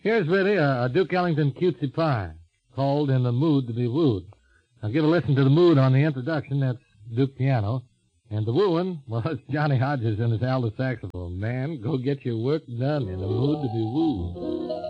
Here's really a Duke Ellington cutesy pie called In the Mood to Be Wooed. Now give a listen to the mood on the introduction. That's Duke piano. And the wooing, well, it's Johnny Hodges and his alto saxophone. Man, go get your work done. In the mood to be wooed.